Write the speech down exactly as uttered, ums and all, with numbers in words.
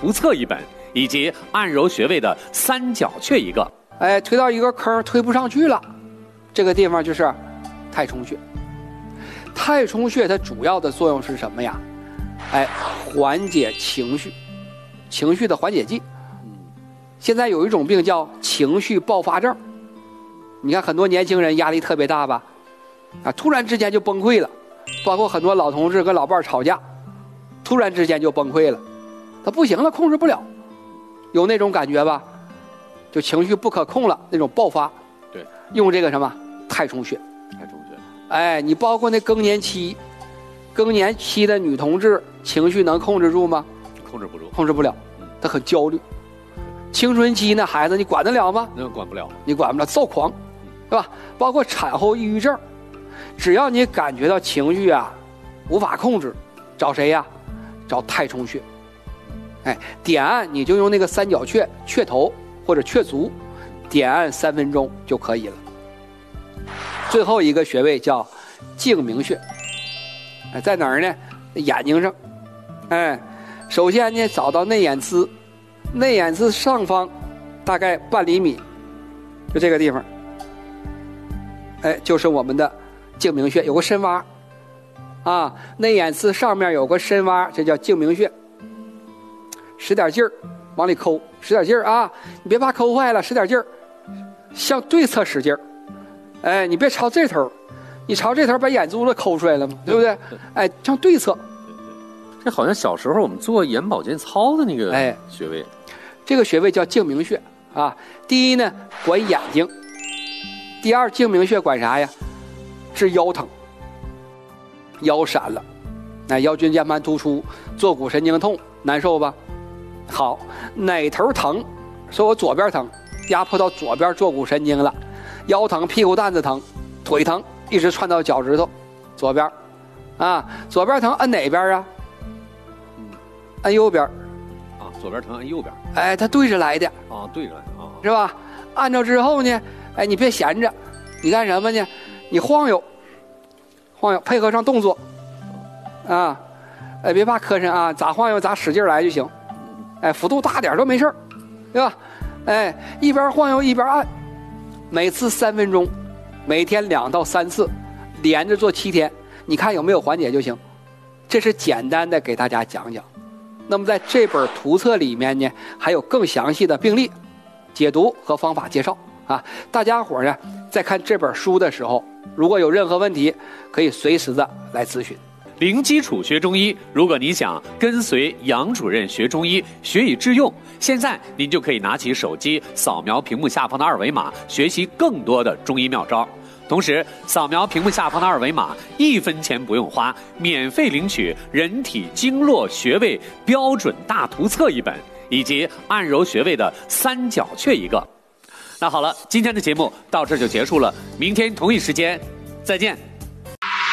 图册一本，以及按揉穴位的三角穴一个。 哎，推到一个坑推不上去了，这个地方就是太冲穴。太冲穴它主要的作用是什么呀？哎，缓解情绪，情绪的缓解剂。现在有一种病叫情绪爆发症，你看很多年轻人压力特别大吧，啊，突然之间就崩溃了，包括很多老同志跟老伴吵架，突然之间就崩溃了，他不行了，控制不了，有那种感觉吧？就情绪不可控了，那种爆发。 对， 用这个什么太冲穴。 太冲穴。 哎，你包括那更年期，更年期的女同志情绪能控制住吗？ 控制不住， 控制不了，她很焦虑。青春期那孩子你管得了吗？ 那管不了， 你管不了，躁狂，是吧？包括产后抑郁症，只要你感觉到情绪啊无法控制，找谁呀？找太冲穴。哎，点按你就用那个三角穴穴头或者穴足，点按三分钟就可以了。最后一个穴位叫睛明穴，哎，在哪儿呢？眼睛上。哎，首先呢，找到内眼眦，内眼眦上方大概半厘米，就这个地方，哎，就是我们的睛明穴，有个深洼啊，内眼眦上面有个深洼，这叫睛明穴。使点劲儿往里抠，使点劲儿啊，你别怕抠坏了，使点劲儿，向对侧使劲儿。哎，你别朝这头，你朝这头把眼珠子抠出来了嘛，对不对？哎，向对侧。 这好像小时候我们做眼保健操的那个哎穴位。 这个穴位叫睛明穴啊。第一呢，管眼睛；第二，睛明穴管啥呀？治腰疼，腰闪了，哎，腰椎间盘突出，坐骨神经痛，难受吧？好，哪头疼？说我左边疼，压迫到左边坐骨神经了，腰疼、屁股蛋子疼、腿疼，一直窜到脚趾头，左边，啊，左边疼按哪边啊？按右边。 啊，左边疼按右边。 哎，它对着来的。 啊，对着啊， 是吧？按照之后呢，哎，你别闲着，你干什么呢？你晃悠，晃悠，配合上动作，啊，哎，别怕磕碜啊，咋晃悠咋使劲来就行。哎，幅度大点都没事儿，对吧？哎，一边晃悠一边按，每次三分钟，每天两到三次，连着做七天，你看有没有缓解就行。这是简单的给大家讲讲。那么在这本图册里面呢，还有更详细的病例解读和方法介绍啊。大家伙呢，在看这本书的时候，如果有任何问题，可以随时的来咨询。 零基础学中医，如果你想跟随杨主任学中医，学以致用，现在您就可以拿起手机，扫描屏幕下方的二维码，学习更多的中医妙招。同时，扫描屏幕下方的二维码，一分钱不用花，免费领取人体经络穴位标准大图册一本，以及按揉穴位的三角穴一个。那好了，今天的节目到这就结束了，明天同一时间再见。